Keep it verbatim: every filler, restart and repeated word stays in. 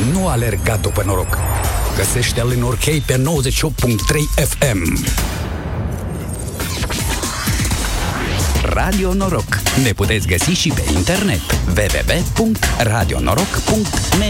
Nu alerga după noroc. Găsește-l în Orchei pe nouăzeci și opt punct trei F M. Radio Noroc. Ne puteți găsi și pe internet w w w punct radio noroc punct n